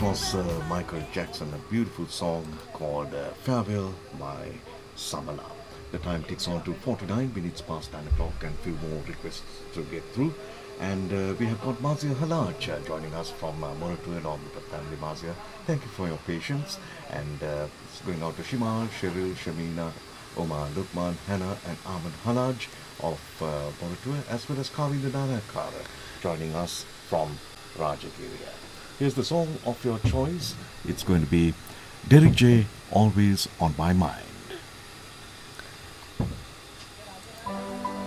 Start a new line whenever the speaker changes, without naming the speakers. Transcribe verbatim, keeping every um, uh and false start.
was uh, Michael Jackson, a beautiful song called uh, Farewell by Samala. The time ticks on to forty-nine minutes past nine o'clock and few more requests to get through. And uh, we have got Mazia Halaj uh, joining us from uh, Monotue along with the family. Mazia, thank you for your patience. And uh, it's going out to Shima, Cheryl, Shamina, Omar, Lukman, Hannah and Ahmed Halaj of uh, Monotue, as well as Kavinda Nanakar joining us from Rajagiriya. Here's the song of your choice. It's going to be Derek J, Always on My Mind.